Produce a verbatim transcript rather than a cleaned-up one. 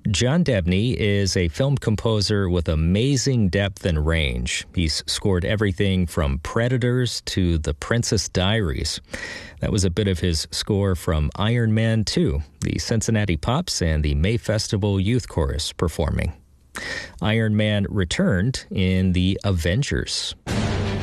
John Debney is a film composer with amazing depth and range. He's scored everything from Predators to The Princess Diaries. That was a bit of his score from Iron Man two, the Cincinnati Pops and the May Festival Youth Chorus performing. Iron Man returned in The Avengers.